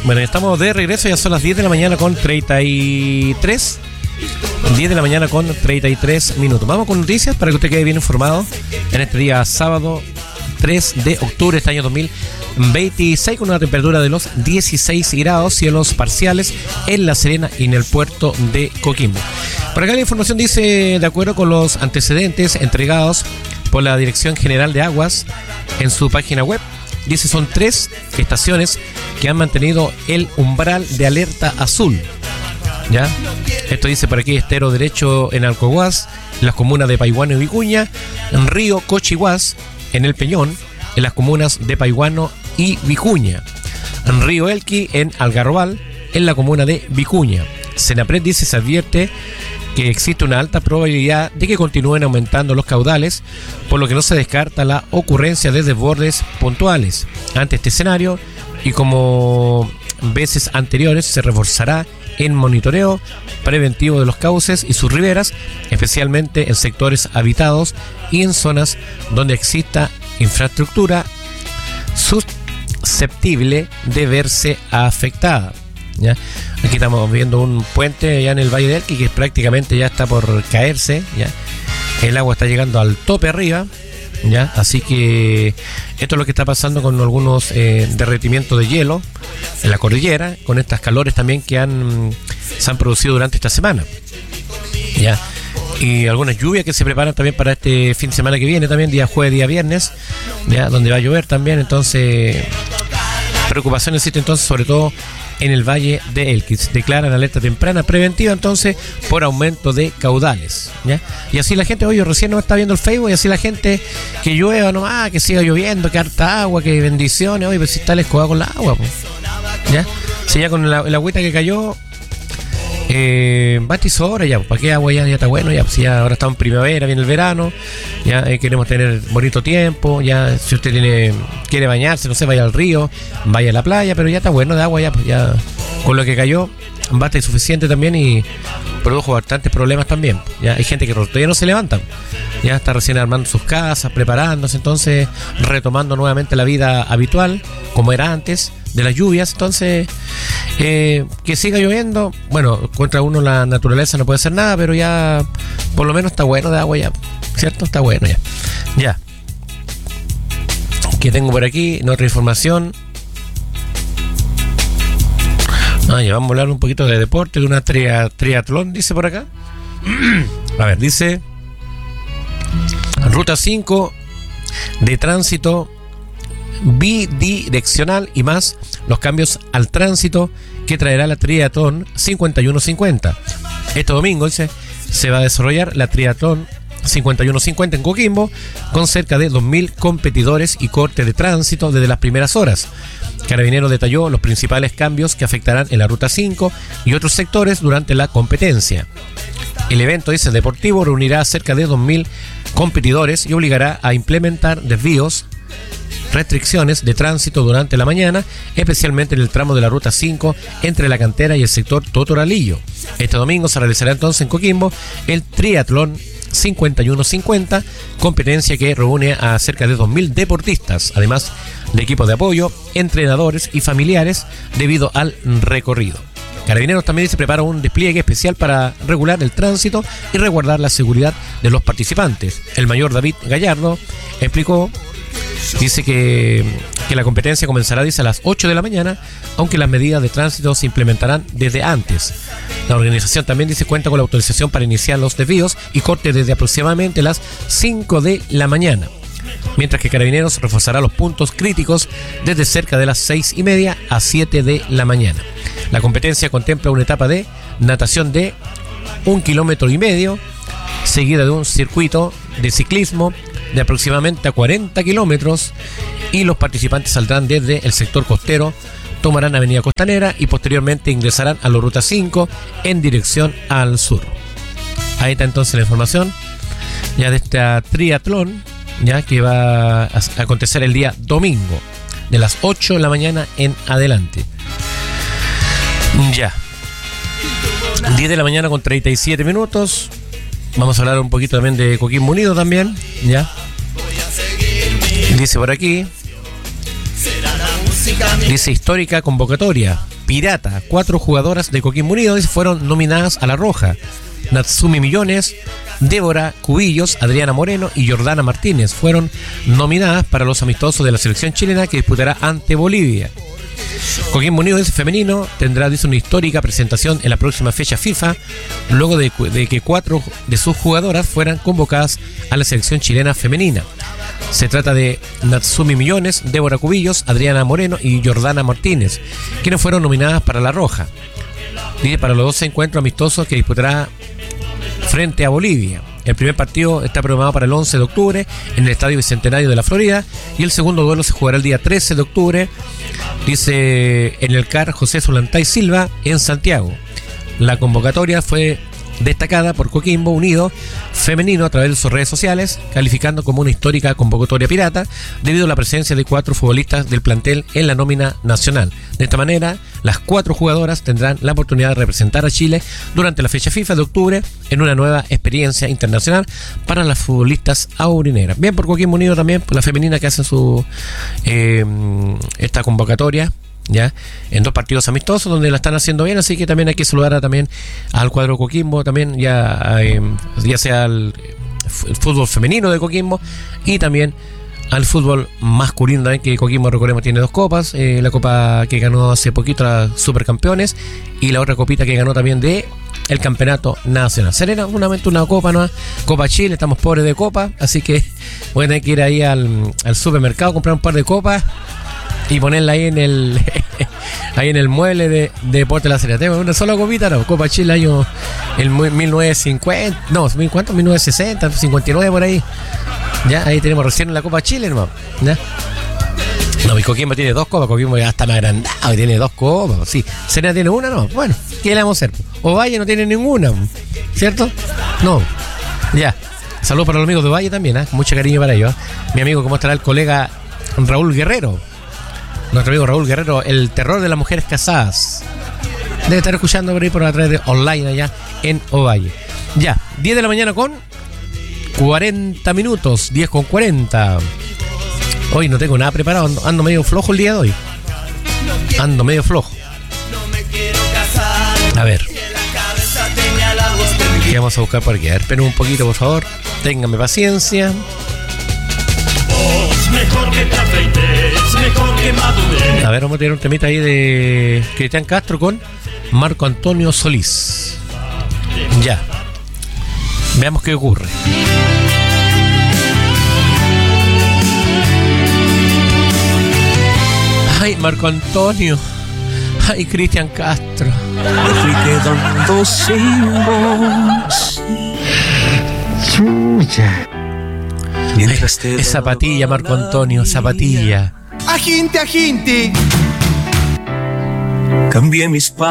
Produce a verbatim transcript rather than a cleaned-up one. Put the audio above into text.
Bueno, estamos de regreso, ya son las diez de la mañana con treinta y tres. diez de la mañana con treinta y tres minutos. Vamos con noticias para que usted quede bien informado en este día sábado tres de octubre de este año dos mil veintiséis, con una temperatura de los dieciséis grados, cielos parciales en La Serena y en el puerto de Coquimbo. Por acá la información dice, de acuerdo con los antecedentes entregados por la Dirección General de Aguas en su página web, dice son tres estaciones que han mantenido el umbral de alerta azul. ¿Ya? Esto dice por aquí Estero Derecho en Alcohuas, en las comunas de Paihuano y Vicuña, en Río Cochihuas, en El Peñón, en las comunas de Paihuano y Vicuña, en Río Elqui, en Algarrobal, en la comuna de Vicuña. Senapred dice, se advierte que existe una alta probabilidad de que continúen aumentando los caudales, por lo que no se descarta la ocurrencia de desbordes puntuales. Ante este escenario, y como veces anteriores, se reforzará en monitoreo preventivo de los cauces y sus riberas, especialmente en sectores habitados y en zonas donde exista infraestructura susceptible de verse afectada. ¿Ya? Aquí estamos viendo un puente ya en el Valle del Elqui que prácticamente ya está por caerse, ¿ya? El agua está llegando al tope arriba, ¿ya? Así que esto es lo que está pasando con algunos eh, derretimientos de hielo en la cordillera, con estas calores también que han se han producido durante esta semana, ¿ya? Y algunas lluvias que se preparan también para este fin de semana que viene, también día jueves, día viernes, ¿ya? Donde va a llover también. Entonces preocupación existe entonces sobre todo en el Valle de Elqui. Declaran alerta temprana preventiva entonces por aumento de caudales, ¿ya? Y así la gente, oye, recién no está viendo el Facebook, y así la gente, que llueva nomás, que siga lloviendo, que harta agua, que bendiciones, oye, pero si está escobado con la agua, pues, ¿ya? Si ya con la, la agüita que cayó, eh, basta y sobra ya, ¿para qué agua? Ya, ya está bueno, ya, pues ya ahora estamos en primavera, viene el verano, ya eh, queremos tener bonito tiempo, ya si usted tiene quiere bañarse, no sé, vaya al río, vaya a la playa, pero ya está bueno de agua, ya, pues ya con lo que cayó basta y suficiente también, y produjo bastantes problemas también. Ya hay gente que todavía no se levanta, ya está recién armando sus casas, preparándose, entonces retomando nuevamente la vida habitual como era antes de las lluvias. Entonces eh, que siga lloviendo, bueno, contra uno la naturaleza no puede hacer nada, pero ya por lo menos está bueno de agua ya, ¿cierto? Está bueno ya. Ya. Que tengo por aquí en otra información. Ah, ya vamos a hablar un poquito de deporte, de una tria, triatlón, dice por acá. A ver, dice Ruta cinco de tránsito bidireccional y más los cambios al tránsito que traerá la triatlón cincuenta y uno cincuenta. Este domingo, dice, se va a desarrollar la triatlón cincuenta y uno cincuenta en Coquimbo, con cerca de dos mil competidores y corte de tránsito desde las primeras horas. Carabineros detalló los principales cambios que afectarán en la Ruta cinco y otros sectores durante la competencia. El evento, dice, deportivo reunirá a cerca de dos mil competidores y obligará a implementar desvíos, restricciones de tránsito durante la mañana, especialmente en el tramo de la Ruta cinco entre la cantera y el sector Totoralillo. Este domingo se realizará entonces en Coquimbo el triatlón cincuenta y uno cincuenta, competencia que reúne a cerca de dos mil deportistas, además de equipos de apoyo, entrenadores y familiares debido al recorrido. Carabineros también se prepara un despliegue especial para regular el tránsito y resguardar la seguridad de los participantes. El mayor David Gallardo explicó, dice que, que la competencia comenzará, dice, a las ocho de la mañana, aunque las medidas de tránsito se implementarán desde antes. La organización también, dice, cuenta con la autorización para iniciar los desvíos y cortes desde aproximadamente las cinco de la mañana, mientras que Carabineros reforzará los puntos críticos desde cerca de las seis y media a siete de la mañana. La competencia contempla una etapa de natación de un kilómetro y medio, seguida de un circuito de ciclismo de aproximadamente a cuarenta kilómetros, y los participantes saldrán desde el sector costero, tomarán Avenida Costanera y posteriormente ingresarán a la Ruta cinco en dirección al sur. Ahí está entonces la información ya de esta triatlón, ya que va a acontecer el día domingo de las ocho de la mañana en adelante. Ya diez de la mañana con treinta y siete minutos. Vamos a hablar un poquito también de Coquimbo Unido también, ya. Dice por aquí, dice histórica convocatoria pirata. Cuatro jugadoras de Coquimbo Unido fueron nominadas a la roja. Natsumi Millones, Débora Cubillos, Adriana Moreno y Jordana Martínez fueron nominadas para los amistosos de la selección chilena que disputará ante Bolivia. Coquimbo Unido femenino tendrá dice, una histórica presentación en la próxima fecha FIFA, luego de, de que cuatro de sus jugadoras fueran convocadas a la selección chilena femenina. Se trata de Natsumi Millones, Débora Cubillos, Adriana Moreno y Jordana Martínez, quienes fueron nominadas para la roja. Dice, para los dos encuentros amistosos que disputará frente a Bolivia. El primer partido está programado para el once de octubre en el Estadio Bicentenario de la Florida y el segundo duelo se jugará el día trece de octubre, dice, en el C A R José Solantay Silva en Santiago. La convocatoria fue destacada por Coquimbo Unido femenino a través de sus redes sociales, calificando como una histórica convocatoria pirata debido a la presencia de cuatro futbolistas del plantel en la nómina nacional. De esta manera, las cuatro jugadoras tendrán la oportunidad de representar a Chile durante la fecha FIFA de octubre en una nueva experiencia internacional para las futbolistas aurineras. Bien por Coquimbo Unido también, la femenina que hacen su eh, esta convocatoria, ya en dos partidos amistosos donde la están haciendo bien, así que también hay que saludar a, también al cuadro Coquimbo, también ya, eh, ya sea el, el fútbol femenino de Coquimbo y también al fútbol masculino también, que Coquimbo, recordemos, tiene dos copas, eh, la copa que ganó hace poquito la Supercampeones y la otra copita que ganó también de el campeonato nacional. Serena, solamente una copa, ¿no? Copa Chile, estamos pobres de copa, así que voy a tener que ir ahí al, al supermercado, comprar un par de copas y ponerla ahí en el ahí en el mueble de, de Deporte La Serena. Tengo una sola copita, no, Copa Chile año el mil novecientos cincuenta, no, ¿cuánto? mil novecientos sesenta, cincuenta y nueve por ahí. Ya, ahí tenemos recién la Copa Chile, hermano. ¿Ya? No, mi Coquimbo tiene dos copas, Coquimbo ya está más agrandado y tiene dos copas. Sí, Serena tiene una, no. Bueno, ¿qué le vamos a hacer? Ovalle no tiene ninguna, ¿cierto? No. Ya. Saludos para los amigos de Ovalle también, ¿eh? Mucho cariño para ellos. ¿eh? Mi amigo, ¿cómo estará el colega Raúl Guerrero? Nuestro amigo Raúl Guerrero, el terror de las mujeres casadas. Debe estar escuchando por ahí por a través de online allá en Ovalle. Ya, diez de la mañana con cuarenta minutos, diez con cuarenta. Hoy no tengo nada preparado, ando, ando medio flojo el día de hoy. Ando medio flojo. A ver. ¿Qué vamos a buscar por aquí? A ver, esperen un poquito, por favor. Ténganme paciencia. Mejor que te afeites, mejor que madures. A ver, vamos a tener un temita ahí de Cristian Castro con Marco Antonio Solís. Ya. Veamos qué ocurre. Ay, Marco Antonio. Ay, Cristian Castro. Me fui quedando sin voz. Chuya. Mientras te es zapatilla, Marco Antonio, zapatilla. Aginte, aginte. cambié mis pasos.